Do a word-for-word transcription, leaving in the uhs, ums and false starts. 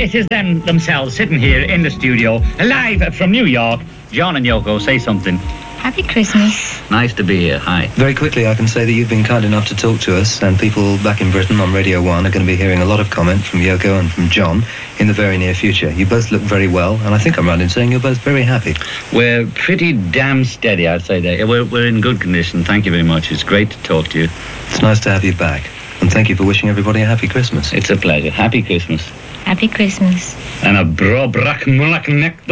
it is them themselves sitting here in the studio, live from New York. John and Yoko, say something. Happy Christmas. Nice to be here. Hi. Very quickly, I can say that you've been kind enough to talk to us, and people back in Britain on Radio one are going to be hearing a lot of comment from Yoko and from John in the very near future. You both look very well, and I think I'm right in saying you're both very happy. We're pretty damn steady, I'd say that. We're, we're in good condition. Thank you very much. It's great to talk to you. It's nice to have you back, and thank you for wishing everybody a happy Christmas. It's a pleasure. Happy Christmas. Happy Christmas. And a bro brak mulak neck